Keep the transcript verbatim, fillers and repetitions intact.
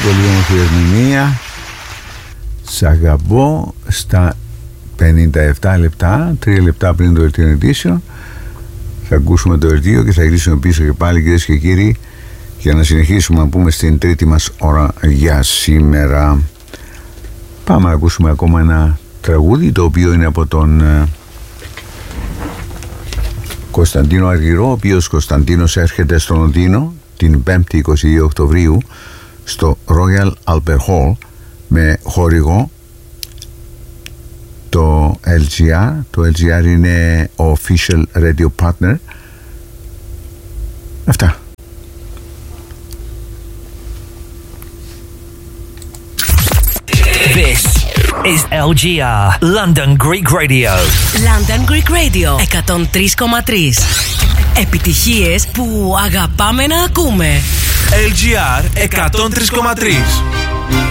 πολύ όμορφη ερμηνεία. Σ' αγαπώ στα πενήντα επτά λεπτά, τρία λεπτά πριν το δελτίο ειδήσεων. Θα ακούσουμε το δελτίο και θα γυρίσουμε πίσω και πάλι, κυρίες και κύριοι, για να συνεχίσουμε να πούμε στην τρίτη μας ώρα για σήμερα. Πάμε να ακούσουμε ακόμα ένα τραγούδι, το οποίο είναι από τον ε, Κωνσταντίνο Αργυρό, ο οποίος Κωνσταντίνος έρχεται στο Λονδίνο την πέμπτη είκοσι δύο Οκτωβρίου στο Royal Albert Hall με χορηγό το ελ τζι αρ. Το ελ τζι αρ είναι ο official radio partner. Αυτά. This is ελ τζι αρ London Greek Radio. London Greek Radio εκατόν τρία κόμμα τρία. Επιτυχίες που αγαπάμε να ακούμε. ελ τζι αρ εκατόν τρία κόμμα τρία.